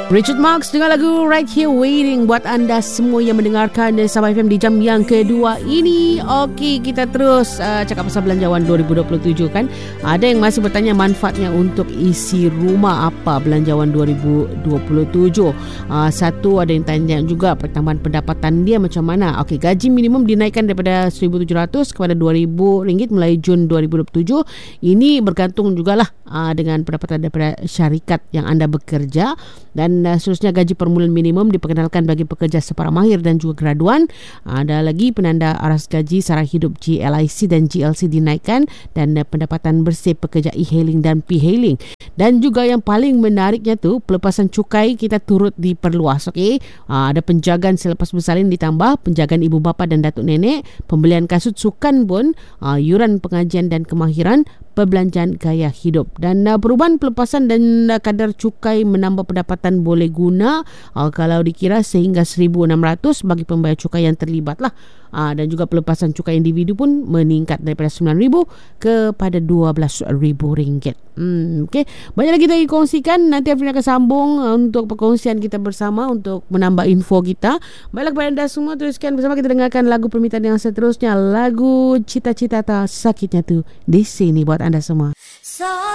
Richard Marx dengan lagu Right Here Waiting buat anda semua yang mendengarkan Sabah FM di jam yang kedua ini. Okey, kita terus cakap pasal belanjawan 2027 kan. Ada yang masih bertanya manfaatnya untuk isi rumah apa belanjawan 2027. Satu, ada yang tanya juga pertambahan pendapatan dia macam mana. Okey, gaji minimum dinaikkan daripada 1,700 kepada RM2,000 mulai Jun 2027. Ini bergantung jugalah dengan pendapatan daripada syarikat yang anda bekerja. Dan seterusnya gaji permulaan minimum diperkenalkan bagi pekerja separa mahir dan juga graduan. Ada lagi penanda aras gaji sara hidup GLIC dan GLC dinaikkan, dan pendapatan bersih pekerja e-hailing dan p-hailing. Dan juga yang paling menariknya tu, pelepasan cukai kita turut diperluas. Okey, ada penjagaan selepas bersalin ditambah, penjagaan ibu bapa dan datuk nenek, pembelian kasut sukan pun, yuran pengajian dan kemahiran, perbelanjaan gaya hidup. Dan perubahan pelepasan dan kadar cukai menambah pendapatan boleh guna kalau dikira sehingga 1,600 bagi pembayar cukai yang terlibat lah. Dan juga pelepasan cukai individu pun meningkat daripada RM9,000 kepada RM12,000. Okay. Banyak lagi kita kongsikan. Nanti Afrin akan sambung untuk perkongsian kita bersama untuk menambah info kita. Baiklah kepada anda semua, teruskan bersama kita dengarkan lagu permintaan yang seterusnya. Lagu Cita-Cita Tak Sakitnya Tu di sini buat anda semua.